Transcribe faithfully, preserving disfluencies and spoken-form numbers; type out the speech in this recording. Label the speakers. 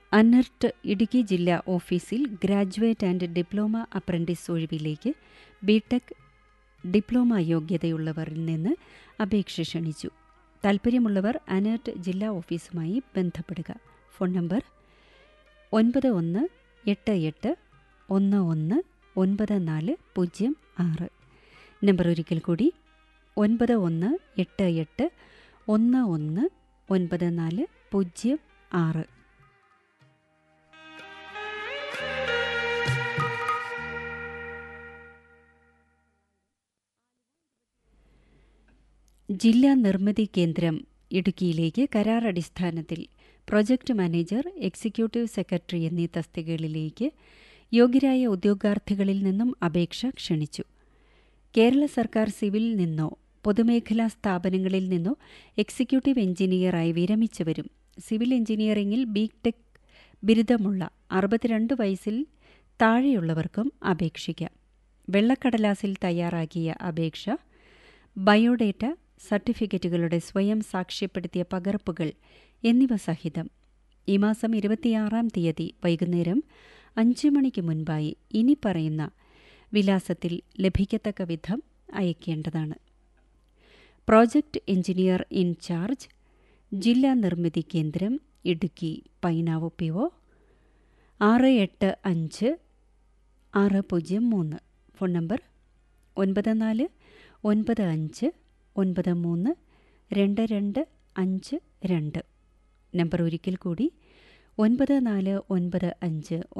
Speaker 1: അനർട്ട് ഇടുക്കി ജില്ലാ ഓഫീസിൽ graduate and diploma apprentice ഒഴിവിലേക്ക് BTech diploma യോഗ്യതയുള്ളവരിൽ നിന്ന് അപേക്ഷ ക്ഷണിച്ചു. താൽപ്പര്യമുള്ളവർ അനർട്ട് ജില്ലാ ഓഫീസുമായി ബന്ധപ്പെടുക. ഫോൺ നമ്പർ ഒൻപത് ഒന്ന് എട്ട് എട്ട് ഒന്ന് ഒന്ന് ഒൻപത് നാല് പൂജ്യം ആറ്. നമ്പർ ഒരിക്കൽ കൂടി ഒൻപത് ഒന്ന് എട്ട് എട്ട് ഒന്ന് ഒന്ന് ഒൻപത് നാല് പൂജ്യം ആറ്. ജില്ലാ നിർമ്മിതി കേന്ദ്രം ഇടുക്കിയിലേക്ക് കരാർ അടിസ്ഥാനത്തിൽ പ്രൊജക്ട് മാനേജർ, എക്സിക്യൂട്ടീവ് സെക്രട്ടറി എന്നീ തസ്തികകളിലേക്ക് യോഗ്യരായ ഉദ്യോഗാർത്ഥികളിൽ നിന്നും അപേക്ഷ ക്ഷണിച്ചു. കേരള സർക്കാർ സിവിലിൽ നിന്നോ പൊതുമേഖലാ സ്ഥാപനങ്ങളിൽ നിന്നോ എക്സിക്യൂട്ടീവ് എഞ്ചിനീയറായി വിരമിച്ചവരും സിവിൽ എഞ്ചിനീയറിംഗിൽ ബിടെക് ബിരുദമുള്ള അറുപത്തിരണ്ട് വയസ്സിൽ താഴെയുള്ളവർക്കും അപേക്ഷിക്കാം. വെള്ളക്കടലാസിൽ തയ്യാറാക്കിയ അപേക്ഷ, ബയോഡേറ്റ, സർട്ടിഫിക്കറ്റുകളുടെ സ്വയം സാക്ഷ്യപ്പെടുത്തിയ പകർപ്പുകൾ എന്നിവ സഹിതം ഈ മാസം ഇരുപത്തിയാറാം തീയതി വൈകുന്നേരം അഞ്ച് മണിക്ക് മുൻപായി ഇനി പറയുന്ന വിലാസത്തിൽ ലഭിക്കത്തക്ക വിധം അയക്കേണ്ടതാണ്. പ്രോജക്റ്റ് എഞ്ചിനീയർ ഇൻചാർജ്, ജില്ലാ നിർമ്മിതി കേന്ദ്രം, ഇടുക്കി, പൈനാവ് പി ഒ ആറ് എട്ട് അഞ്ച് ആറ് പൂജ്യം മൂന്ന്. ഫോൺ നമ്പർ ഒൻപത് നാല് ഒൻപത് അഞ്ച് ഒൻപത് മൂന്ന് രണ്ട് രണ്ട് അഞ്ച് രണ്ട്. നമ്പർ ഒരിക്കൽ കൂടി ഒൻപത് നാല് ഒൻപത് അഞ്ച്